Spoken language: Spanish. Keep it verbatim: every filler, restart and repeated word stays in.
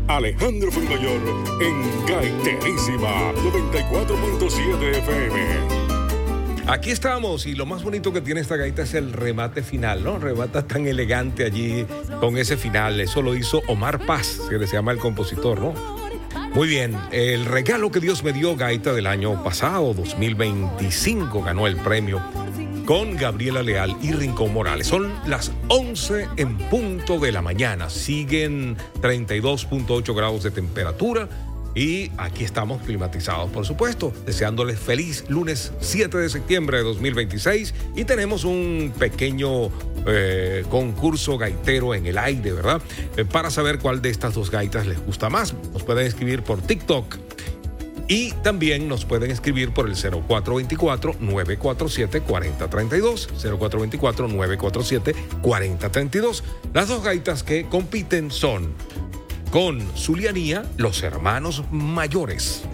Alejandro Fuenmayor en Gaiterísima noventa y cuatro punto siete F M. Aquí estamos y lo más bonito que tiene esta gaita es el remate final, ¿no? Remata tan elegante allí con ese final. Eso lo hizo Omar Paz, que se llama el compositor, ¿no? Muy bien, el regalo que Dios me dio, gaita del año pasado, dos mil veinticinco, ganó el premio con Gabriela Leal y Rincón Morales. Son las once en punto de la mañana. Siguen treinta y dos punto ocho grados de temperatura y aquí estamos climatizados, por supuesto, deseándoles feliz lunes siete de septiembre de dos mil veintiséis y tenemos un pequeño eh, concurso gaitero en el aire, ¿verdad? Eh, para saber cuál de estas dos gaitas les gusta más. Nos pueden escribir por TikTok. Y también nos pueden escribir por el cero cuatro dos cuatro, nueve cuatro siete, cuatro cero tres dos, cero cuatro dos cuatro, nueve cuatro siete, cuatro cero tres dos. Las dos gaitas que compiten son con Zulianía, Los Hermanos Mayores.